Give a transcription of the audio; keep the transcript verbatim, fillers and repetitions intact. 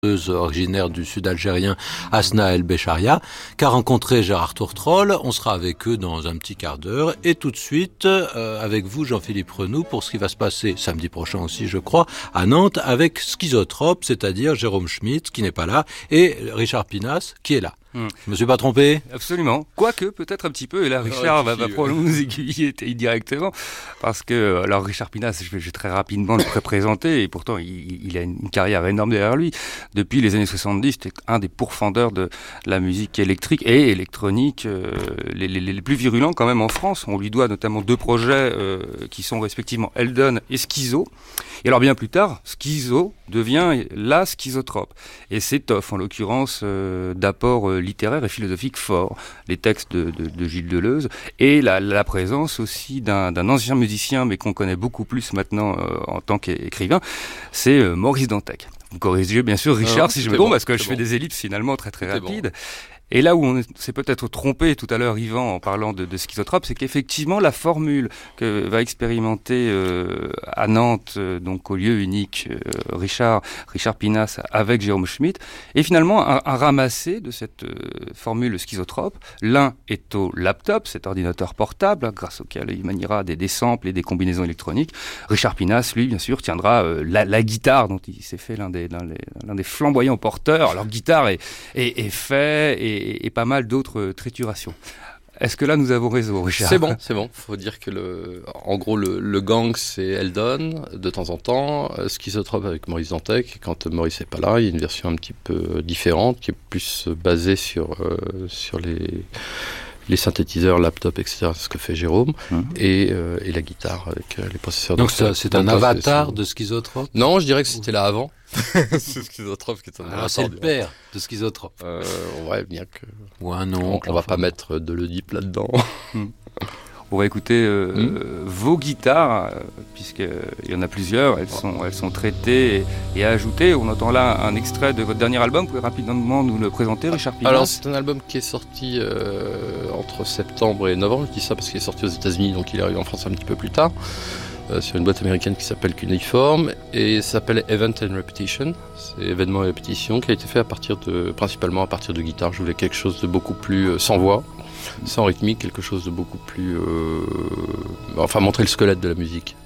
originaire du sud algérien, Asna El Becharia, qu'a rencontré Gérard Tourtrol. On sera avec eux dans un petit quart d'heure. Et tout de suite, euh, avec vous, Jean-Philippe Renoux, pour ce qui va se passer samedi prochain aussi, je crois, à Nantes, avec Schizotrope, c'est-à-dire Jérôme Schmitt, qui n'est pas là, et Richard Pinas, qui est là. Hum. Je me suis pas trompé? Absolument. Quoique, peut-être un petit peu, et là, Richard oh, va, va probablement nous aiguiller directement, parce que, alors, Richard Pinas, je vais, je vais très rapidement le présenter, et pourtant, il, il a une carrière énorme derrière lui. Depuis les années soixante-dix, c'était un des pourfendeurs de la musique électrique et électronique, euh, les, les, les plus virulents quand même en France. On lui doit notamment deux projets euh, qui sont respectivement Eldon et Schizo. Et alors, bien plus tard, Schizo devient la Schizotrope. Et c'est Toff, en l'occurrence, euh, d'apport euh, littéraire et philosophique fort, les textes de, de, de Gilles Deleuze, et la, la présence aussi d'un, d'un ancien musicien, mais qu'on connaît beaucoup plus maintenant euh, en tant qu'écrivain, c'est euh, Maurice Dantec. Vous corrigez bien sûr Richard ah, si je me trompe, bon, parce que je bon. fais des ellipses finalement très très rapides. Bon. Et là où on s'est peut-être trompé tout à l'heure, Yvan, en parlant de, de Schizotrope, c'est qu'effectivement, la formule que va expérimenter euh, à Nantes, euh, donc au lieu unique, euh, Richard, Richard Pinas avec Jérôme Schmitt, est finalement un, un ramassé de cette euh, formule Schizotrope. L'un est au laptop, cet ordinateur portable, hein, grâce auquel il maniera des, des samples et des combinaisons électroniques. Richard Pinas, lui, bien sûr, tiendra euh, la, la guitare dont il s'est fait l'un des, l'un des, l'un des flamboyants porteurs. Alors, guitare est, est, est fait et Et, et pas mal d'autres triturations. Est-ce que là nous avons raison, Richard? C'est bon, c'est bon. Faut dire que le, en gros le, le gang c'est Eldon de temps en temps, Schizotrope avec Maurice Dantec. Quand Maurice n'est pas là, il y a une version un petit peu différente qui est plus basée sur euh, sur les les synthétiseurs, laptop, et cetera, ce que fait Jérôme, mmh. et, euh, et la guitare avec euh, les processeurs. Donc c'est, c'est un avatar c'est... de Schizotrope? Non, je dirais que c'était là avant. C'est Schizotrope qui est un ah, avatar. C'est le père de Schizotrope. Euh, ouais, bien que... Ou un nom. On, on va pas mettre de l'Oedipe là-dedans. Mmh. On va écouter euh, mmh. euh, vos guitares, euh, puisqu'il y en a plusieurs, elles sont, elles sont traitées et, et ajoutées. On entend là un extrait de votre dernier album. Vous pouvez rapidement nous le présenter, Richard Pinas? Alors, c'est un album qui est sorti euh, entre septembre et novembre. Je dis ça parce qu'il est sorti aux États-Unis, donc il est arrivé en France un petit peu plus tard, euh, sur une boîte américaine qui s'appelle Cuneiform, et ça s'appelle Event and Repetition. C'est événement et répétition, qui a été fait à partir de, principalement à partir de guitare. Je voulais quelque chose de beaucoup plus euh, sans voix, sans rythmique, quelque chose de beaucoup plus... Euh, enfin, montrer le squelette de la musique.